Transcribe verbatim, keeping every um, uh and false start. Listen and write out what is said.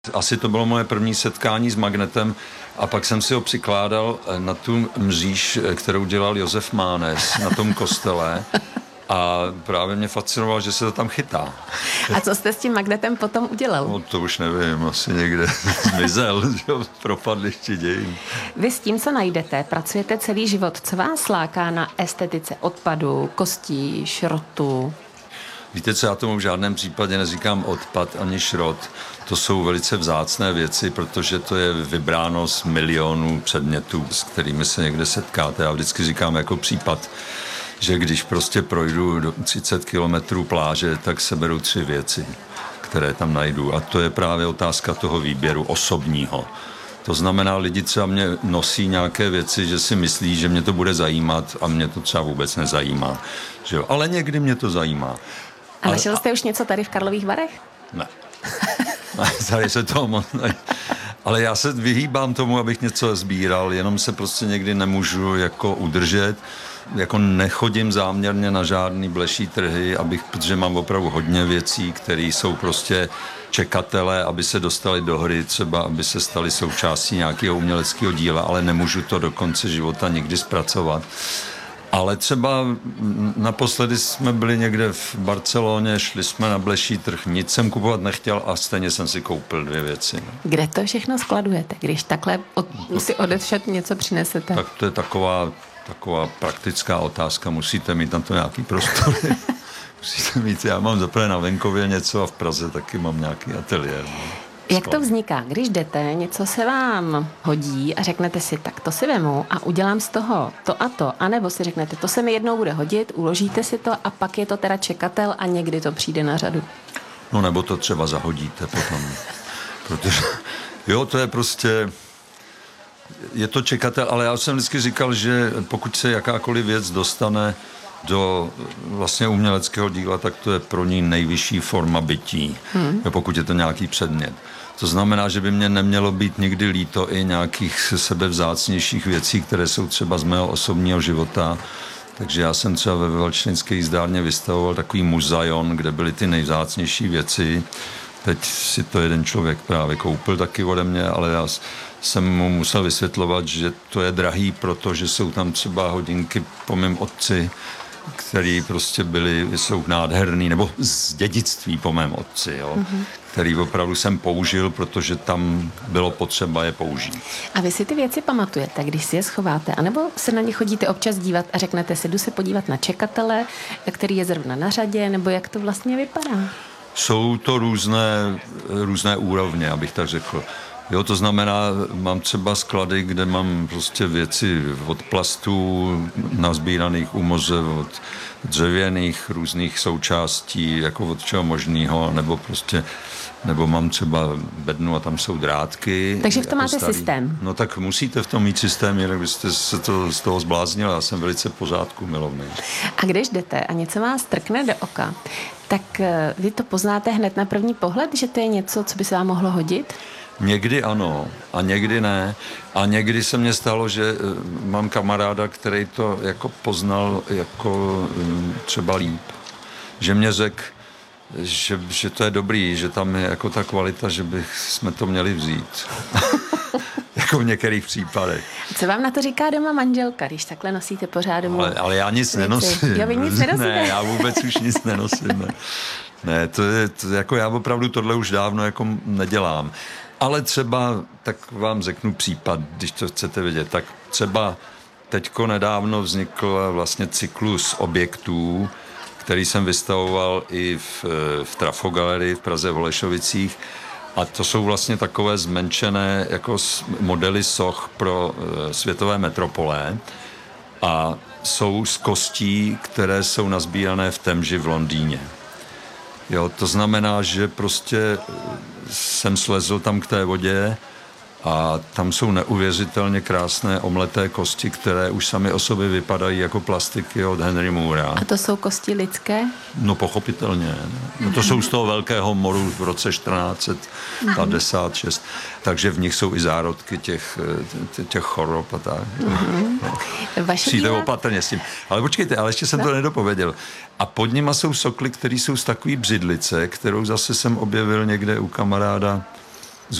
Asi to bylo moje první setkání s magnetem a pak jsem si ho přikládal na tu mříž, kterou dělal Josef Mánes na tom kostele a právě mě fascinovalo, že se to tam chytá. A co jste s tím magnetem potom udělal? No to už nevím, asi někde zmizel, že ho propadliště dějin. Vy s tím, co najdete, pracujete celý život. Co vás láká na estetice odpadu, kostí, šrotu? Víte co, já tomu v žádném případě neříkám odpad ani šrot. To jsou velice vzácné věci, protože to je vybráno z milionů předmětů, s kterými se někde setkáte. Já vždycky říkám jako případ, že když prostě projdu do třicet kilometrů pláže, tak seberu tři věci, které tam najdu. A to je právě otázka toho výběru osobního. To znamená, lidi třeba mě nosí nějaké věci, že si myslí, že mě to bude zajímat a mě to třeba vůbec nezajímá. Že jo? Ale někdy mě to zajímá. A našel jste už něco tady v Karlových Varech? Ne. Tady se to moc ne. Ale já se vyhýbám tomu, abych něco sbíral, jenom se prostě někdy nemůžu jako udržet. Jako nechodím záměrně na žádný bleší trhy, abych, protože mám opravdu hodně věcí, které jsou prostě čekatele, aby se dostali do hry, třeba aby se stali součástí nějakého uměleckého díla, ale nemůžu to do konce života nikdy zpracovat. Ale třeba naposledy jsme byli někde v Barceloně, šli jsme na bleší trh, nic jsem kupovat nechtěl a stejně jsem si koupil dvě věci. Kde to všechno skladujete, když takhle od, si odevšet něco přinesete? Tak to je taková, taková praktická otázka, musíte mít na to nějaký prostor. Musíte mít, já mám zaprvé na venkově něco a v Praze taky mám nějaký ateliér. Jak to vzniká? Když jdete, něco se vám hodí a řeknete si, tak to si vemu a udělám z toho to a to, anebo si řeknete, to se mi jednou bude hodit, uložíte si to a pak je to teda čekatel a někdy to přijde na řadu. No nebo to třeba zahodíte potom. Protože, jo, to je prostě, je to čekatel, ale já jsem vždycky říkal, že pokud se jakákoliv věc dostane do vlastně uměleckého díla, tak to je pro ní nejvyšší forma bytí, hmm. pokud je to nějaký předmět. To znamená, že by mě nemělo být nikdy líto i nějakých sebevzácnějších věcí, které jsou třeba z mého osobního života. Takže já jsem třeba ve Valčninské jízdárně vystavoval takový muzaion, kde byly ty nejvzácnější věci. Teď si to jeden člověk právě koupil taky ode mě, ale já jsem mu musel vysvětlovat, že to je drahý, protože jsou tam třeba hodinky po mém otci, který prostě byly, jsou nádherný, nebo z dědictví po mém otci, jo, mm-hmm. který opravdu jsem použil, protože tam bylo potřeba je použít. A vy si ty věci pamatujete, když si je schováte, anebo se na ně chodíte občas dívat a řeknete si, jdu se podívat na čekatele, který je zrovna na řadě, nebo jak to vlastně vypadá? Jsou to různé, různé úrovně, abych tak řekl. Jo, to znamená, mám třeba sklady, kde mám prostě věci od plastů nazbíraných u moře, od dřevěných různých součástí, jako od čeho možného, nebo prostě, nebo mám třeba bednu a tam jsou drátky. Takže v tom jako máte starý. Systém. No tak musíte v tom mít systém, jinak byste se to, z toho zbláznili. Já jsem velice pořádku milovný. A když jdete a něco vás trkne do oka, tak vy to poznáte hned na první pohled, že to je něco, co by se vám mohlo hodit? Někdy ano a někdy ne. A někdy se mně stalo, že mám kamaráda, který to jako poznal jako třeba líp. Že mě řekl, že, že to je dobrý, že tam je jako ta kvalita, že bych jsme to měli vzít. Jako v některých případech. Co vám na to říká doma manželka, když takhle nosíte pořád domů? Ale, ale já nic nenosím. Jo, vy nic nenosíte? Ne, já vůbec už nic nenosím. Ne, ne to je, to, jako já opravdu tohle už dávno jako nedělám. Ale třeba, tak vám řeknu případ, když to chcete vědět, tak třeba teďko nedávno vznikl vlastně cyklus objektů, který jsem vystavoval i v, v Trafogalerii v Praze v Holešovicích. A to jsou vlastně takové zmenšené jako modely soch pro e, světové metropole a jsou z kostí, které jsou nazbírané v Temži v Londýně. Jo, to znamená, že prostě jsem slezl tam k té vodě a tam jsou neuvěřitelně krásné omleté kosti, které už sami o sobě vypadají jako plastiky od Henry Moora. A to jsou kosti lidské? No pochopitelně. No, to jsou z toho velkého moru v roce čtrnáct set padesát šest. Takže v nich jsou i zárodky těch, těch chorob a tak. Mm-hmm. No. Přijde díla... opatrně s tím. Ale počkejte, ale ještě jsem no. to nedopověděl. A pod nima jsou sokly, které jsou z takové břidlice, kterou zase jsem objevil někde u kamaráda